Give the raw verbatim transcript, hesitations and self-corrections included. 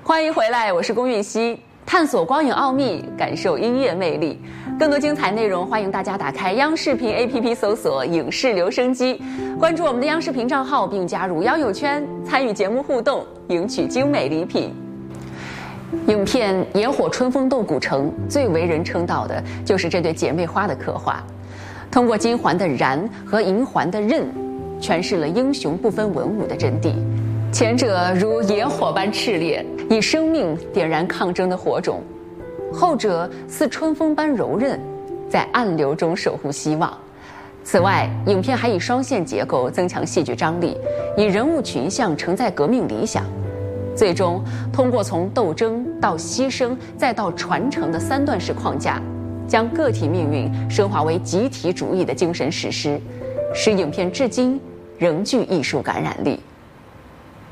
欢迎回来，我是龚韵希，探索光影奥秘，感受音乐魅力。更多精彩内容，欢迎大家打开央视频 A P P 搜索"影视留声机"，关注我们的央视频账号，并加入央友圈，参与节目互动，赢取精美礼品。影片《野火春风斗古城》最为人称道的就是这对姐妹花的刻画，通过金环的燃和银环的刃，诠释了英雄不分文武的真谛。前者如野火般炽烈，以生命点燃抗争的火种；后者似春风般柔韧，在暗流中守护希望。此外，影片还以双线结构增强戏剧张力，以人物群像承载革命理想。最终通过从斗争到牺牲再到传承的三段式框架，将个体命运升华为集体主义的精神史诗，使影片至今仍具艺术感染力。